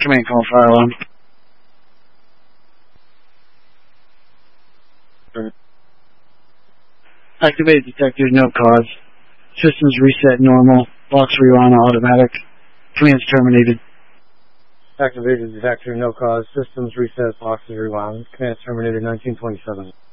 Command call fire alarm. Activate detector, no cause. Systems reset normal. Box rewind automatic. Commands terminated. Activated detector, no cause. Systems reset, boxes rewound. Command terminated 1927.